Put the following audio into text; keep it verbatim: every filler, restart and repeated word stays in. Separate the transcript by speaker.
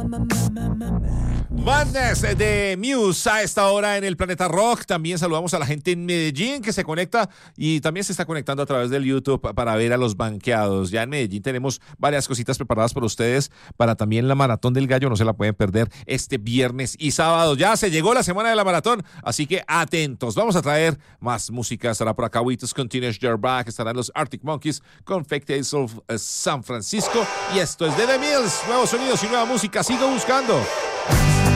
Speaker 1: Madness de Muse a esta hora en el Planeta Rock. También saludamos a la gente en Medellín que se conecta y también se está conectando a través del YouTube para ver a los banqueados. Ya en Medellín tenemos varias cositas preparadas para ustedes, para también la Maratón del Gallo, no se la pueden perder este viernes y sábado. Ya se llegó la semana de la maratón, así que atentos. Vamos a traer más música. Estará por acá Witos Continuous Your Back, estarán los Arctic Monkeys con Fake Tales of uh, San Francisco y esto es de The Mills. Nuevos sonidos y nueva música. Sigo buscando.